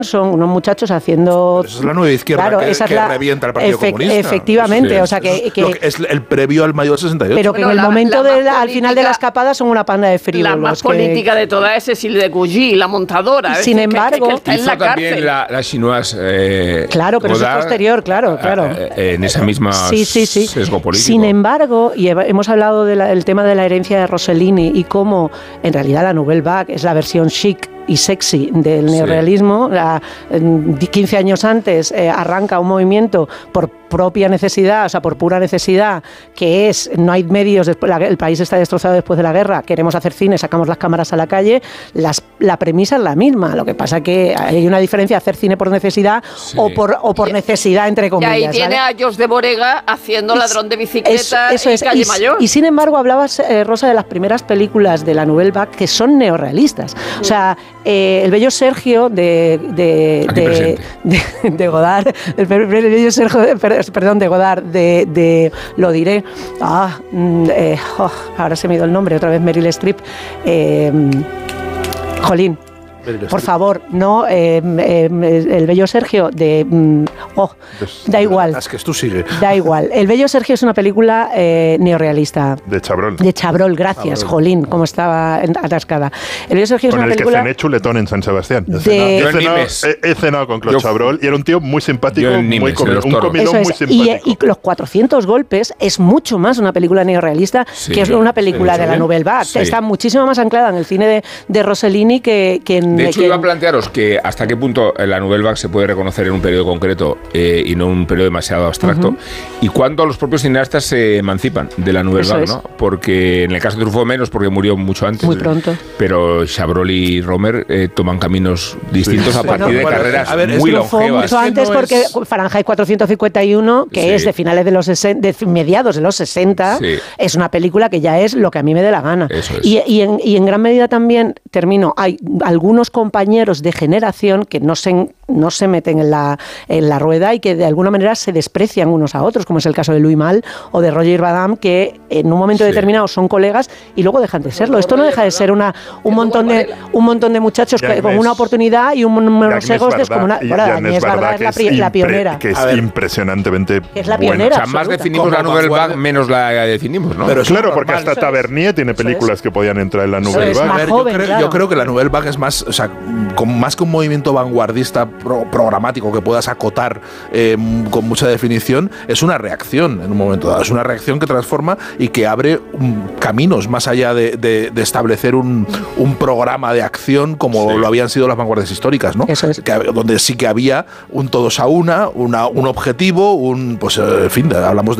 son unos muchachos haciendo... Esa es la nueva izquierda, claro, que revienta al Partido Comunista. Efectivamente, sí, o sea que es el previo al mayo del 68. Pero que en el momento al final de la escapada son una panda de frívolos. La más política de todas es Cécile de Gougy, la montadora. Sin embargo... Que está en la también la chinoise... claro, pero Godard, eso es posterior, claro. En esa misma sesgo político. Sin embargo, y hemos hablado del tema de la herencia de Rossellini y cómo en realidad la Nouvelle Vague es la versión chic y sexy del neorrealismo. 15 años antes arranca un movimiento por propia necesidad, o sea, por pura necesidad, que es, no hay medios, el país está destrozado después de la guerra, queremos hacer cine, sacamos las cámaras a la calle, la premisa es la misma, lo que pasa que hay una diferencia, hacer cine por necesidad o por necesidad, entre comillas. Y ahí tiene a Jos de Borega haciendo Ladrón de bicicleta en Calle Mayor. Y sin embargo, hablabas, Rosa, de las primeras películas de la Nouvelle Vague que son neorrealistas. O sea, el bello Sergio de Godard, el bello Sergio, perdón, de Godard, lo diré, ahora se me ha ido el nombre, otra vez Meryl Streep, jolín, por favor, no, el bello Sergio da igual. Es que tú sigue. Da igual. El bello Sergio es una película neorrealista. De Chabrol. De Chabrol, gracias, jolín, como estaba atascada. El bello Sergio es una película... Con el que cené chuletón en San Sebastián. He cenado con Claude Chabrol y era un tío muy simpático, muy comilón muy simpático. Y los 400 golpes es mucho más una película neorrealista que es una película de la Nouvelle Vague. Está muchísimo más anclada en el cine de Rossellini que en... De hecho, iba a plantearos que hasta qué punto la Nouvelle Vague se puede reconocer en un periodo concreto y no en un periodo demasiado abstracto, y cuándo los propios cineastas se emancipan de la Nouvelle Vague, ¿no? Porque en el caso de Truffaut menos, porque murió mucho antes. Muy pronto. Pero Chabrol y Romer toman caminos distintos a partir de carreras muy longevas. Mucho antes porque Fahrenheit 451, que es de finales de los 60, de mediados de los 60, es una película que ya es lo que a mí me dé la gana. Y en gran medida también, hay algunos compañeros de generación que no se meten en la rueda y que de alguna manera se desprecian unos a otros, como es el caso de Louis Malle o de Roger Vadim, que en un momento determinado son colegas y luego dejan de serlo. Esto no deja de ser un montón de muchachos con una oportunidad y unos egos descomunales. Agnès Varda es la pionera. Que es impresionantemente es la pionera. O sea, más definimos la Nouvelle Vague, menos la definimos, ¿no? Pero claro, porque hasta Tavernier tiene películas que podían entrar en la Nouvelle Vague. Yo creo que la Nouvelle Vague es más, o sea, más que un movimiento vanguardista programático que puedas acotar con mucha definición, es una reacción en un momento dado. Es una reacción que transforma y que abre caminos más allá de establecer un programa de acción como lo habían sido las vanguardias históricas, ¿no? Eso es. Donde sí que había un todos a un objetivo, en fin, hablamos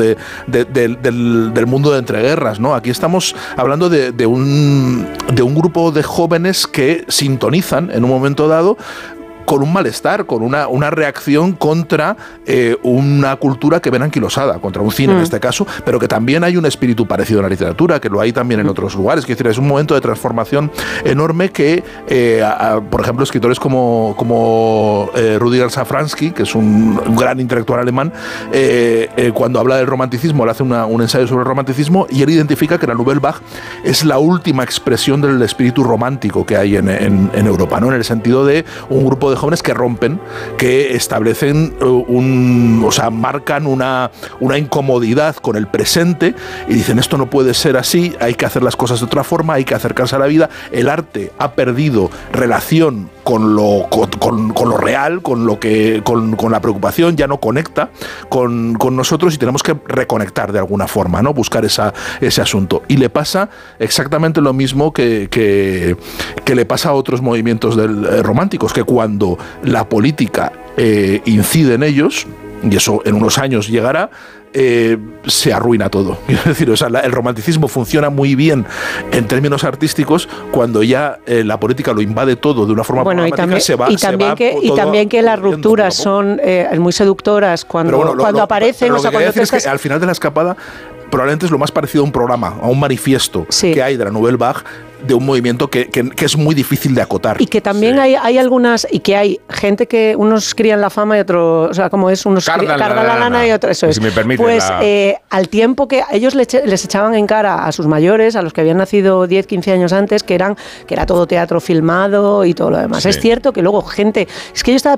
del mundo de entreguerras, ¿no? Aquí estamos hablando de un grupo de jóvenes que sintonizan en un momento dado con un malestar, con una reacción contra una cultura que ven anquilosada, contra un cine en este caso, pero que también hay un espíritu parecido en la literatura, que lo hay también en otros lugares. Es decir, es un momento de transformación enorme que, por ejemplo, escritores como Rudyard Safransky, que es un gran intelectual alemán, cuando habla del romanticismo, le hace un ensayo sobre el romanticismo y él identifica que la Nouvelle Vague es la última expresión del espíritu romántico que hay en Europa, ¿no? En el sentido de un grupo de jóvenes que rompen, que establecen marcan una incomodidad con el presente y dicen esto no puede ser así, hay que hacer las cosas de otra forma, hay que acercarse a la vida. El arte ha perdido relación con lo real, con la preocupación, ya no conecta con nosotros y tenemos que reconectar de alguna forma, ¿no? Buscar ese asunto. Y le pasa exactamente lo mismo que le pasa a otros movimientos románticos, que cuando la política incide en ellos, y eso en unos años llegará, se arruina todo. Es decir, el romanticismo funciona muy bien en términos artísticos cuando ya la política lo invade todo de una forma programática, y también que las rupturas son muy seductoras cuando aparecen. Lo que quería decir es que al final de la escapada probablemente es lo más parecido a un programa, a un manifiesto que hay de la Nouvelle Vague, de un movimiento que es muy difícil de acotar. Y que también hay algunas, y que hay gente que unos crían la fama y otros, unos cargan la lana y otros, eso es. Si me permite, al tiempo que ellos les echaban en cara a sus mayores, a los que habían nacido 10, 15 años antes, que era todo teatro filmado y todo lo demás. Es cierto que luego es que yo estaba